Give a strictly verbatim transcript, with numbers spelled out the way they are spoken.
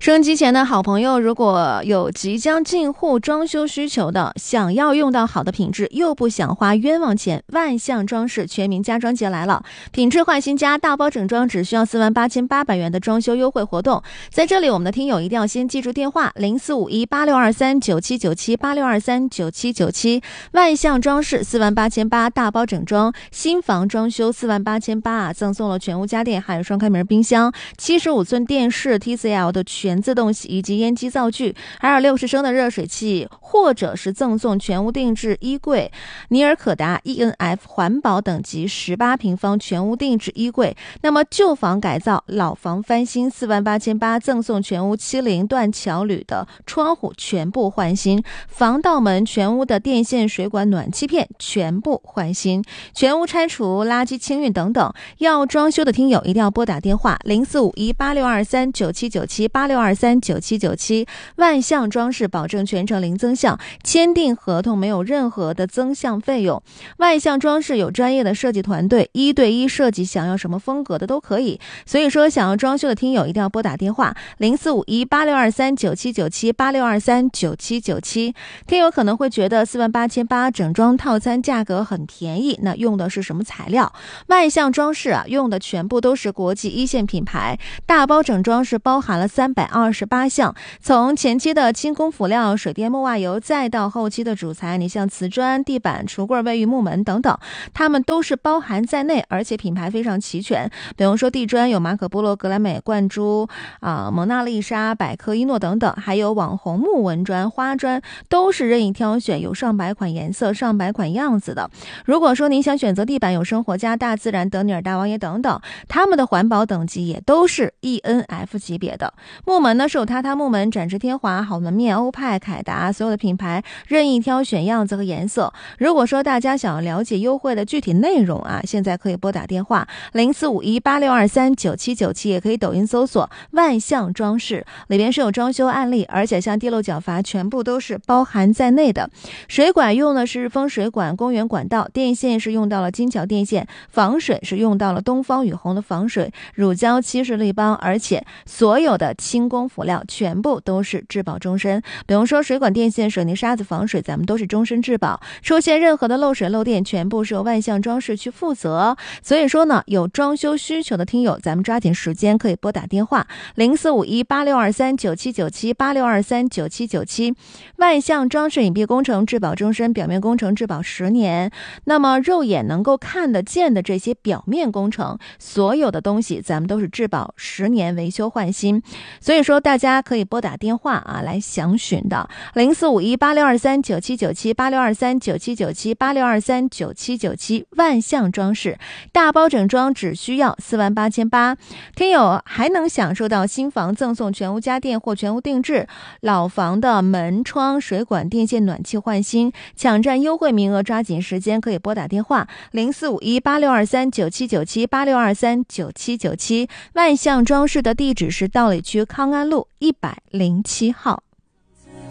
收音机前的好朋友，如果有即将进户装修需求的，想要用到好的品质，又不想花冤枉钱，万象装饰全民家装节来了。品质换新家，大包整装，只需要四万八千八百元的装修优惠活动。在这里，我们的听友一定要先记住电话零四五一八六二三九七九七八六二三九七九七，万象装饰四万八千八大包整装，新房装修四万八千八啊，赠送了全屋家电，还有双开门冰箱、七十五寸电视 T C L 的全自动洗衣机、烟机灶具，还有六十升的热水器，或者是赠送全屋定制衣柜、尼尔可达 E N F 环保等级十八平方全屋定制衣柜。那么旧房改造、老房翻新四万八千八，赠送全屋七零断桥铝的窗户全部换新，防盗门、全屋的电线、水管、暖气片全部换新，全屋拆除、垃圾清运等等。要装修的听友一定要拨打电话零四五一八六二三九七九七八六二三九七九七，万象装饰保证全程零增项，签订合同没有任何的增项费用。万象装饰有专业的设计团队，一对一设计，想要什么风格的都可以。所以说，想要装修的听友一定要拨打电话零四五一八六二三九七九七八六二三九七九七。听友可能会觉得四万八千八整装套餐价格很便宜，那用的是什么材料？万象装饰啊，用的全部都是国际一线品牌，大包整装是包含了三百二十八项，从前期的轻工辅料、水电木瓦油，再到后期的主材，你像瓷砖、地板、橱柜、卫浴、木门等等，它们都是包含在内，而且品牌非常齐全。比如说地砖有马可波罗、格莱美、冠珠啊、蒙娜丽莎、百科伊诺等等，还有网红木纹砖、花砖，都是任意挑选，有上百款颜色、上百款样子的。如果说您想选择地板，有生活家、大自然、德尼尔、大王爷等等，他们的环保等级也都是 E N F 级别的。木门呢是有榻榻木门、展翅天华、好门面、欧派、凯达，所有的品牌任意挑选样子和颜色。如果说大家想要了解优惠的具体内容啊，现在可以拨打电话零四五一八六二三九七九七，也可以抖音搜索万象装饰，里边是有装修案例，而且像地漏角阀全部都是包含在内的。水管用的是日丰水管、公园管道，电线是用到了金桥电线，防水是用到了东方雨虹的防水，乳胶漆是立邦，而且所有的轻工辅料全部都是质保终身。比如说水管、电线、水泥、沙子防水，咱们都是终身质保，出现任何的漏水漏电全部是由万象装饰去负责。所以说呢，有装修需求的听友，咱们抓紧时间可以拨打电话零四五一八六二三九七九七八六二三九七九七。万象装饰隐蔽工程质保终身，表面工程质保十年。那么肉眼能够看得见的这些表面工程，所有的东西咱们都是质保十年，维修换新。所以说大家可以拨打电话啊来详询的零四五一八六二三九七九七八六二三九七九七八六二三九七九七。万象装饰大包整装只需要四万八千八，听友还能享受到新房赠送全屋家电或全屋定制，老房的门窗、水管、电线、暖气换新，抢占优惠名额，抓紧时间可以拨打电话零四五一八六二三九七九七八六二三九七九七。万象装饰的地址是道里区康安路一百零七号。